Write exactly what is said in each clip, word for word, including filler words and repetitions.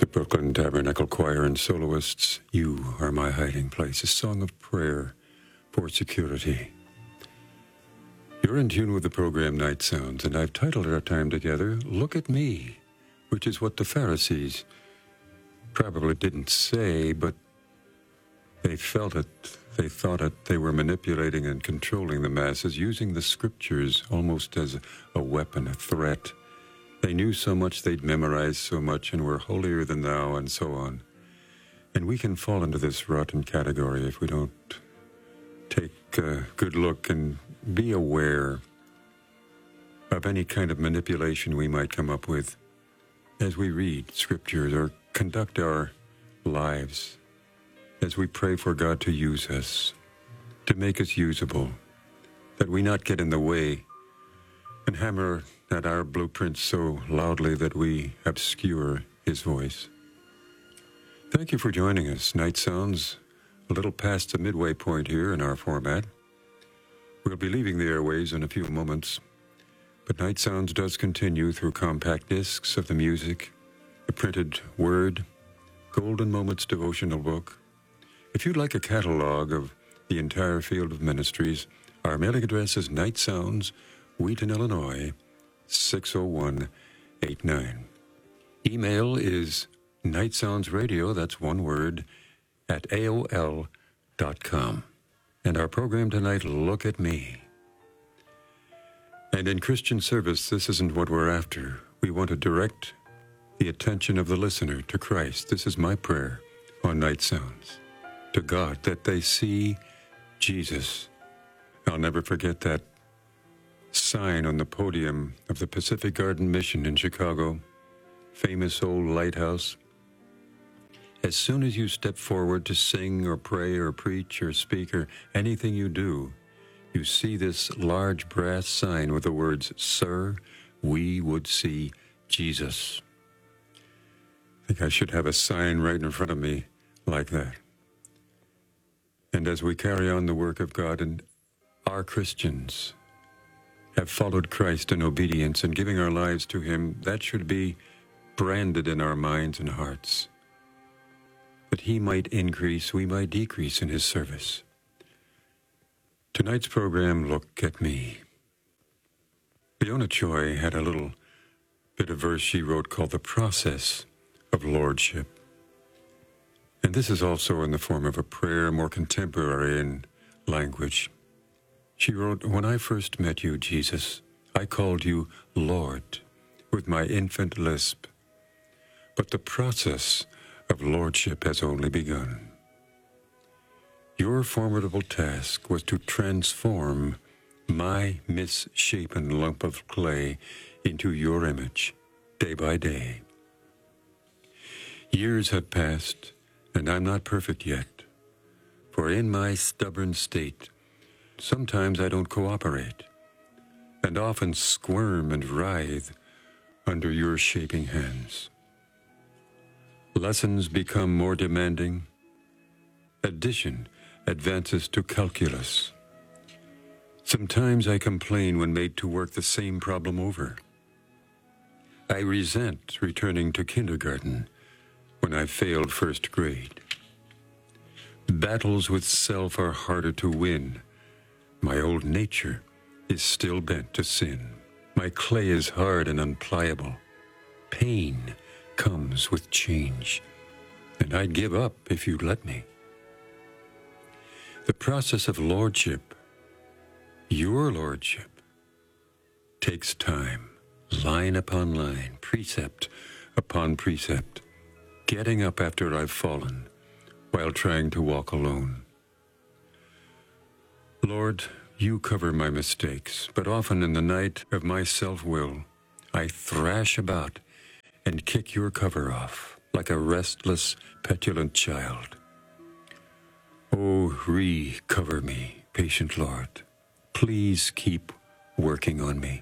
The Brooklyn Tabernacle Choir and soloists, You Are My Hiding Place, a song of prayer for security. You're in tune with the program Night Sounds, and I've titled our time together, Look at Me, which is what the Pharisees probably didn't say, but they felt it, they thought it, they were manipulating and controlling the masses, using the scriptures almost as a weapon, a threat. They knew so much, they'd memorized so much, and were holier than thou, and so on. And we can fall into this rotten category if we don't take a good look and be aware of any kind of manipulation we might come up with as we read scriptures or conduct our lives, as we pray for God to use us, to make us usable, that we not get in the way and hammer at our blueprints so loudly that we obscure his voice. Thank you for joining us. Night Sounds, a little past the midway point here in our format. We'll be leaving the airwaves in a few moments, but Night Sounds does continue through compact discs of the music, the printed word, Golden Moments devotional book. If you'd like a catalog of the entire field of ministries, our mailing address is Night Sounds, Wheaton, Illinois, six oh one eight nine. Email is nightsoundsradio, that's one word, at A O L dot com. And our program tonight, Look at Me. And in Christian service, this isn't what we're after. We want to direct the attention of the listener to Christ. This is my prayer on Night Sounds, to God, that they see Jesus. I'll never forget that sign on the podium of the Pacific Garden Mission in Chicago, famous old lighthouse. As soon as you step forward to sing or pray or preach or speak or anything you do, you see this large brass sign with the words, Sir, we would see Jesus. I think I should have a sign right in front of me like that. And as we carry on the work of God, and our Christians have followed Christ in obedience and giving our lives to him, that should be branded in our minds and hearts, that he might increase, we might decrease in his service. Tonight's program, Look at Me. Fiona Choi had a little bit of verse she wrote called The Process of Lordship. And this is also in the form of a prayer, more contemporary in language. She wrote, When I first met you, Jesus, I called you Lord with my infant lisp. But the process of lordship has only begun. Your formidable task was to transform my misshapen lump of clay into your image, day by day. Years have passed, and I'm not perfect yet, for in my stubborn state, sometimes I don't cooperate, and often squirm and writhe under your shaping hands. Lessons become more demanding. Addition advances to calculus. Sometimes I complain when made to work the same problem over. I resent returning to kindergarten when I failed first grade. Battles with self are harder to win. My old nature is still bent to sin. My clay is hard and unpliable. Pain comes with change, and I'd give up if you'd let me. The process of lordship, your lordship, takes time, line upon line, precept upon precept, getting up after I've fallen while trying to walk alone. Lord, you cover my mistakes, but often in the night of my self-will, I thrash about and kick your cover off like a restless, petulant child. Oh, recover me, patient Lord. Please keep working on me.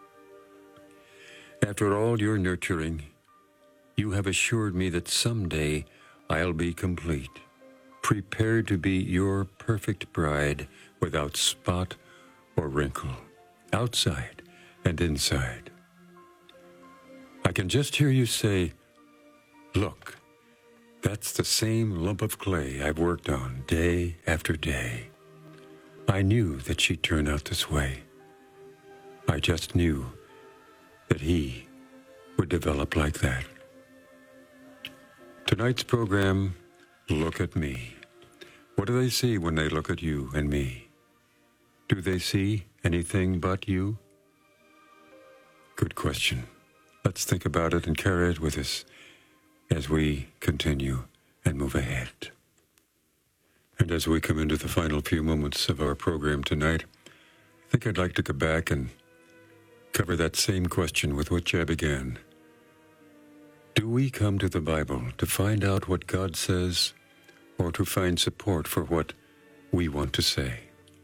After all your nurturing, you have assured me that someday I'll be complete, prepared to be your perfect bride without spot or wrinkle, outside and inside. I can just hear you say, Look, that's the same lump of clay I've worked on day after day. I knew that she'd turn out this way. I just knew that he would develop like that. Tonight's program, Look at Me. What do they see when they look at you and me? Do they see anything but you? Good question. Let's think about it and carry it with us as we continue and move ahead. And as we come into the final few moments of our program tonight, I think I'd like to go back and cover that same question with which I began. Do we come to the Bible to find out what God says, or to find support for what we want to say?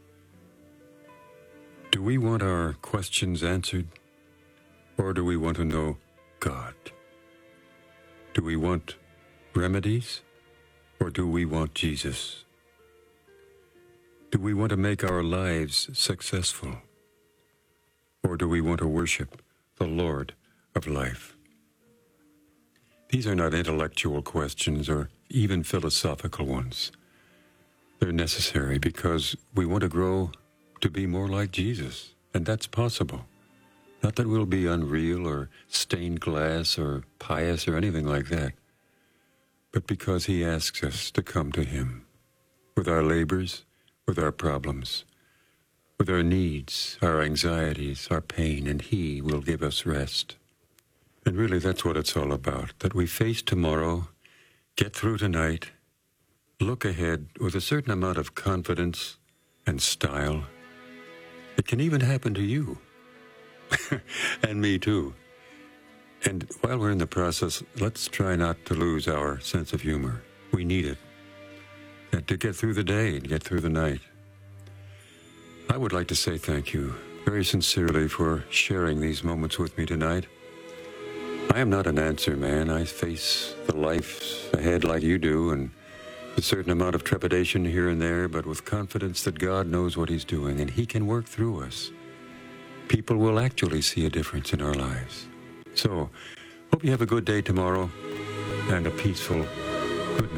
Do we want our questions answered, or do we want to know God? Do we want remedies, or do we want Jesus? Do we want to make our lives successful, or do we want to worship the Lord of life? These are not intellectual questions or even philosophical ones. They're necessary because we want to grow to be more like Jesus, and that's possible. Not that we'll be unreal or stained glass or pious or anything like that, but because he asks us to come to him with our labors, with our problems, with our needs, our anxieties, our pain, and he will give us rest. And really, that's what it's all about, that we face tomorrow, get through tonight, look ahead with a certain amount of confidence and style. It can even happen to you. And me too. And while we're in the process, let's try not to lose our sense of humor. We need it. And to get through the day and get through the night. I would like to say thank you very sincerely for sharing these moments with me tonight. I am not an answer man. I face the life ahead like you do, and a certain amount of trepidation here and there, but with confidence that God knows what he's doing and he can work through us. People will actually see a difference in our lives. So, hope you have a good day tomorrow and a peaceful